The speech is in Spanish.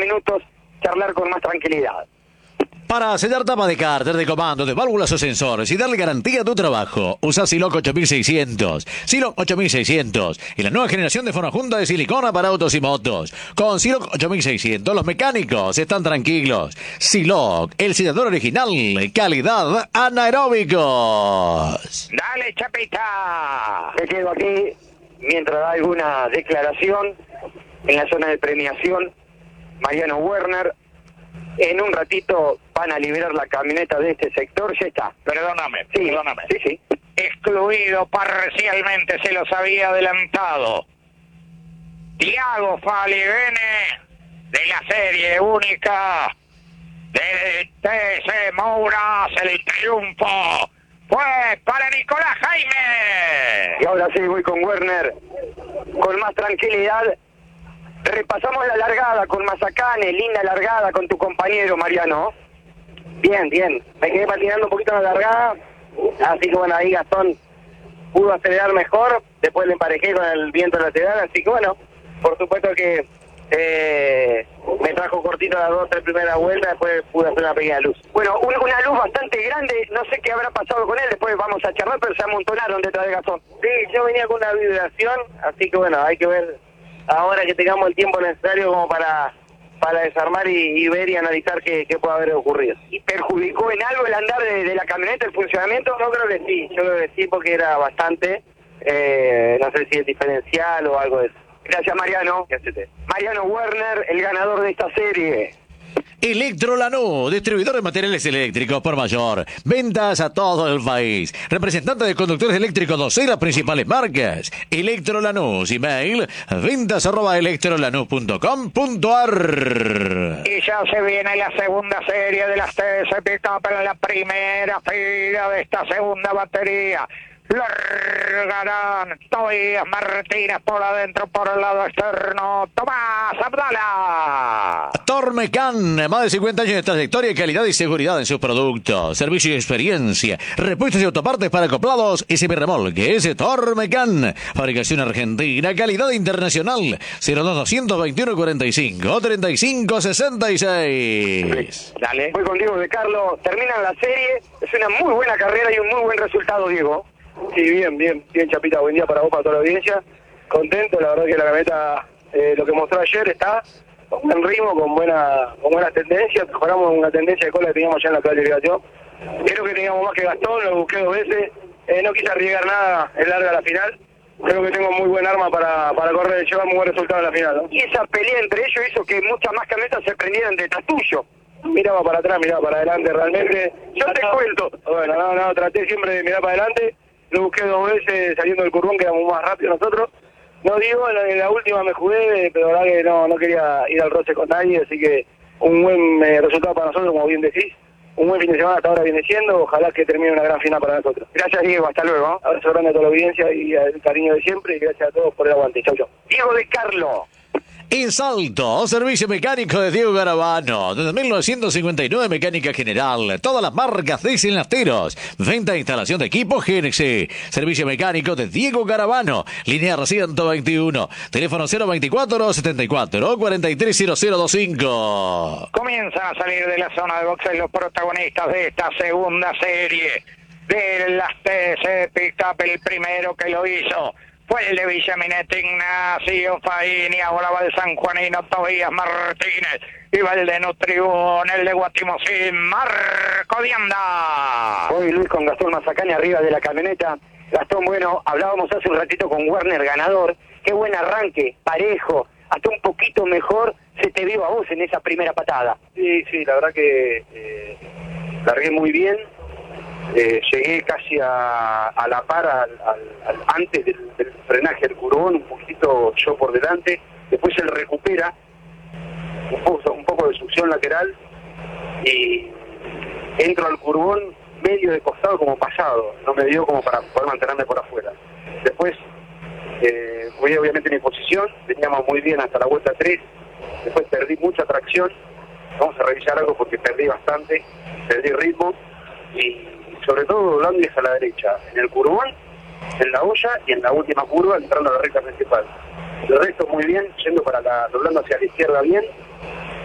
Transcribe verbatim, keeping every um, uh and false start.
minutos charlar con más tranquilidad. Para sellar tapa de cárter, de comando, de válvulas o sensores y darle garantía a tu trabajo, usa Siloc ocho mil seiscientos. Siloc ocho mil seiscientos y la nueva generación de fonajunda de silicona para autos y motos. Con Siloc ocho mil seiscientos los mecánicos están tranquilos. Siloc, el sellador original, calidad anaeróbicos. Dale, Chapita. Me quedo aquí mientras da alguna declaración en la zona de premiación. Mariano Werner. En un ratito van a liberar la camioneta de este sector, ya está. Perdóname, Sí, perdóname. sí, sí. Excluido parcialmente, se los había adelantado. Tiago Faligene, de la serie única de T C Mouras, el triunfo fue para Nicolás Jaime. Y ahora sí voy con Werner, con más tranquilidad. Repasamos la largada con Mazacane, linda largada con tu compañero Mariano. Bien, bien. Me quedé patinando un poquito en la largada, así que bueno, ahí Gastón pudo acelerar mejor, después le emparejé con el viento lateral, así que bueno, por supuesto que eh, me trajo cortito las dos, tres primeras vueltas, después pude hacer una pequeña luz. Bueno, una, una luz bastante grande, no sé qué habrá pasado con él, después vamos a charlar, pero se amontonaron detrás de Gastón. Sí, yo venía con una vibración, así que bueno, hay que ver ahora que tengamos el tiempo necesario como para para desarmar y, y ver y analizar qué, qué puede haber ocurrido. ¿Y perjudicó en algo el andar de, de la camioneta, el funcionamiento? Yo creo que sí, yo creo que sí, porque era bastante, eh, no sé si es diferencial o algo de eso. Gracias, Mariano. Mariano Werner, el ganador de esta serie. Electrolanús, distribuidor de materiales eléctricos por mayor. Ventas a todo el país. Representante de conductores eléctricos dos y las principales marcas. Electrolanús, email ventas arroba electrolanús punto com punto ar. Y ya se viene la segunda serie de las T C Pickup en la primera fila de esta segunda batería. Largarán Tobías Martínez por adentro, por el lado externo, Tomás Abdala. Tormecan, más de cincuenta años de trayectoria, calidad y seguridad en sus productos, servicio y experiencia, repuestos y autopartes para acoplados y semirremolques. Tormecan, fabricación argentina, calidad internacional. Cero dos doscientos veintiuno cuarenta y cinco treinta y cinco sesenta y seis. Dale. Voy con Diego de Carlos, terminan la serie, es una muy buena carrera y un muy buen resultado, Diego. Sí, bien, bien, bien, Chapita, buen día para vos, para toda la audiencia. Contento, la verdad que la camioneta, eh, lo que mostró ayer está con buen ritmo, con buena con buenas tendencias. Mejoramos una tendencia de cola que teníamos ya en la clasificación. Creo que teníamos más que Gastón, lo busqué dos veces. Eh, no quise arriesgar nada en larga la final. Creo que tengo muy buen arma para, para correr y llevar muy buen resultado en la final, ¿no? Y esa pelea entre ellos hizo que muchas más camionetas se prendieran detrás tuyo. Miraba para atrás, miraba para adelante, realmente. Yo te cuento. Bueno, no, no, traté siempre de mirar para adelante. Lo busqué dos veces saliendo del curvón, que éramos más rápidos nosotros. No digo, en la, en la última me jugué, pero la verdad que no, no quería ir al roce con nadie, así que un buen eh, resultado para nosotros, como bien decís. Un buen fin de semana hasta ahora viene siendo, ojalá que termine una gran final para nosotros. Gracias, Diego, hasta luego. Abrazo grande a toda la audiencia y el cariño de siempre, y gracias a todos por el aguante. Chau, chau. Diego de Carlos. En Salto, servicio mecánico de Diego Garabano. Desde mil novecientos cincuenta y nueve, mecánica general. Todas las marcas de cilasteros. Venta e instalación de equipos G N C. Servicio mecánico de Diego Garabano. Linear ciento veintiuno. Teléfono cero veinticuatro setenta y cuatro cuarenta y tres cero cero veinticinco. Comienzan a salir de la zona de boxeo los protagonistas de esta segunda serie de las T C Pickup. El primero que lo hizo fue el de Villaminete, Ignacio Faini. Ahora va el sanjuanino Tobías Martínez y va el de Nutribún, el de Guatimosín, Marco Dianda. Hoy Luis con Gastón Mazacane arriba de la camioneta. Gastón, bueno, hablábamos hace un ratito con Werner, ganador. Qué buen arranque, parejo, hasta un poquito mejor se te vio a vos en esa primera patada. Sí, sí, la verdad que eh, largué muy bien. Eh, llegué casi a, a la par al, al, al, antes del, del frenaje del curvón, un poquito yo por delante, después él recupera un poco, un poco de succión lateral y entro al curvón medio de costado como pasado, no me dio como para poder mantenerme por afuera. Después eh, fui obviamente en mi posición, veníamos muy bien hasta la vuelta tres, después perdí mucha tracción, vamos a revisar algo porque perdí bastante, perdí ritmo y sobre todo doblando y hacia la derecha, en el curvón, en la olla y en la última curva entrando a la recta principal. El resto muy bien, yendo para la, doblando hacia la izquierda bien,